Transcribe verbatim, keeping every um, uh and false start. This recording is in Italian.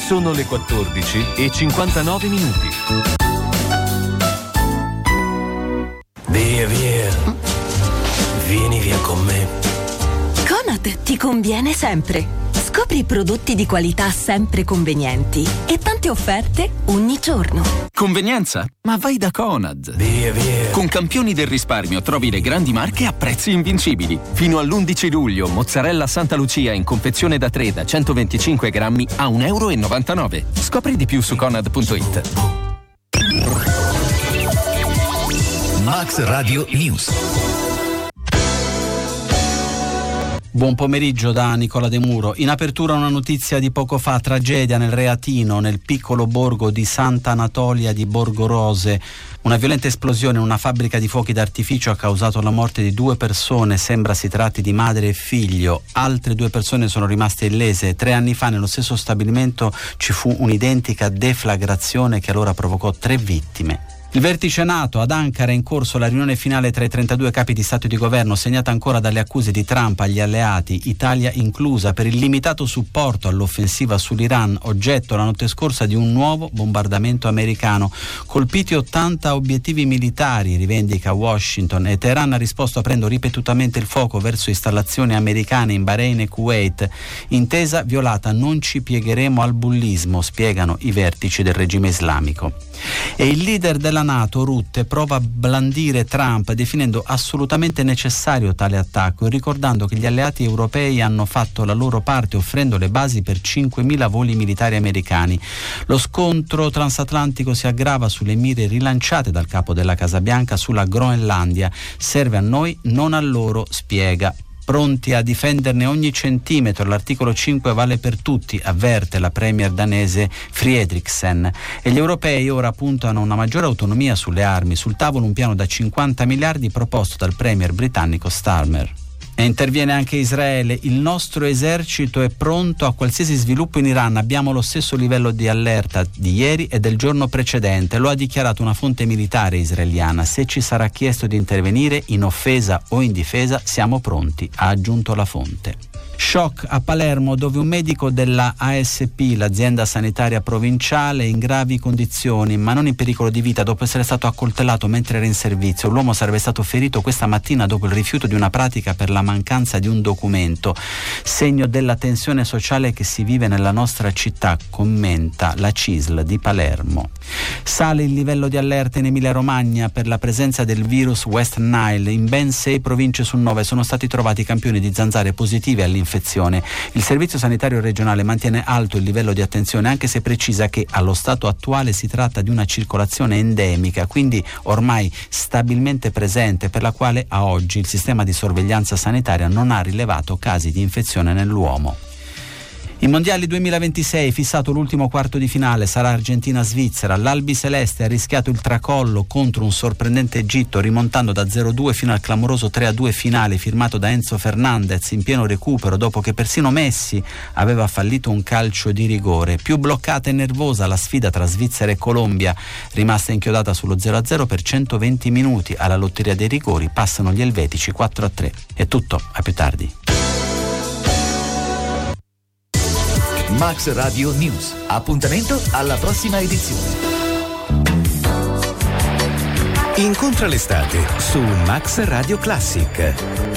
Sono le quattordici e cinquantanove minuti. Via, via. Vieni via con me. Conad ti conviene sempre. Scopri prodotti di qualità sempre convenienti e tante offerte ogni giorno. Convenienza? Ma vai da Conad. Via, via. Con campioni del risparmio trovi le grandi marche a prezzi invincibili. Fino all'undici luglio, mozzarella Santa Lucia in confezione da tre da centoventicinque grammi a un euro e novantanove. Scopri di più su conad punto it. Max Radio News. Buon pomeriggio da Nicola De Muro. In apertura una notizia di poco fa: tragedia nel Reatino, nel piccolo borgo di Santa Anatolia di Borgorose. Una violenta esplosione in una fabbrica di fuochi d'artificio ha causato la morte di due persone, sembra si tratti di madre e figlio. Altre due persone sono rimaste illese. Tre anni fa nello stesso stabilimento ci fu un'identica deflagrazione che allora provocò tre vittime. Il vertice NATO ad Ankara è in corso la riunione finale tra i trentadue capi di Stato e di Governo, segnata ancora dalle accuse di Trump agli alleati, Italia inclusa, per il limitato supporto all'offensiva sull'Iran, oggetto la notte scorsa di un nuovo bombardamento americano. Colpiti ottanta obiettivi militari, rivendica Washington, e Teheran ha risposto aprendo ripetutamente il fuoco verso installazioni americane in Bahrain e Kuwait. Intesa violata, non ci piegheremo al bullismo, spiegano i vertici del regime islamico. E il leader della NATO, Rutte, prova a blandire Trump definendo assolutamente necessario tale attacco e ricordando che gli alleati europei hanno fatto la loro parte offrendo le basi per cinquemila voli militari americani. Lo scontro transatlantico si aggrava sulle mire rilanciate dal capo della Casa Bianca sulla Groenlandia. Serve a noi, non a loro, spiega. Pronti a difenderne ogni centimetro, l'articolo cinque vale per tutti, avverte la premier danese Friedrichsen. E gli europei ora puntano a una maggiore autonomia sulle armi, sul tavolo un piano da cinquanta miliardi proposto dal premier britannico Starmer. E interviene anche Israele. Il nostro esercito è pronto a qualsiasi sviluppo in Iran. Abbiamo lo stesso livello di allerta di ieri e del giorno precedente. Lo ha dichiarato una fonte militare israeliana. Se ci sarà chiesto di intervenire in offesa o in difesa, siamo pronti, ha aggiunto la fonte. Shock a Palermo, dove un medico della A S P, l'azienda sanitaria provinciale, è in gravi condizioni ma non in pericolo di vita dopo essere stato accoltellato mentre era in servizio. L'uomo sarebbe stato ferito questa mattina dopo il rifiuto di una pratica per la mancanza di un documento, segno della tensione sociale che si vive nella nostra città, commenta la C I S L di Palermo. Sale il livello di allerta in Emilia-Romagna per la presenza del virus West Nile. In ben sei province su nove sono stati trovati campioni di zanzare positive all'infezione. Il servizio sanitario regionale mantiene alto il livello di attenzione, anche se precisa che allo stato attuale si tratta di una circolazione endemica, quindi ormai stabilmente presente, per la quale a oggi il sistema di sorveglianza sanitaria non ha rilevato casi di infezione nell'uomo. I mondiali duemilaventisei, fissato l'ultimo quarto di finale, sarà Argentina-Svizzera. L'Albi Celeste ha rischiato il tracollo contro un sorprendente Egitto, rimontando da zero a due fino al clamoroso tre a due finale firmato da Enzo Fernandez in pieno recupero dopo che persino Messi aveva fallito un calcio di rigore. Più bloccata e nervosa la sfida tra Svizzera e Colombia, rimasta inchiodata sullo zero a zero per centoventi minuti. Alla lotteria dei rigori passano gli elvetici quattro a tre. È tutto, a più tardi. Max Radio News. Appuntamento alla prossima edizione. Incontra l'estate su Max Radio Classic.